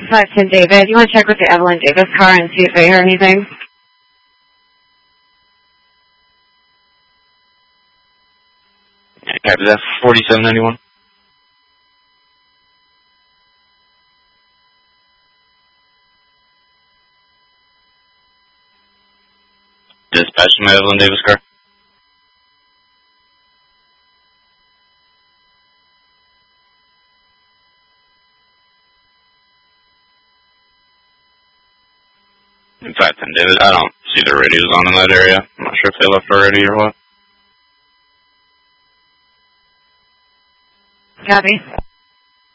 510 David. You want to check with the Evelyn Davis car and see if they hear anything? Yeah, that's 4791. Dispatch to my Evelyn Davis car. In fact, David, I don't see the radios on in that area. I'm not sure if they left already or what. Copy.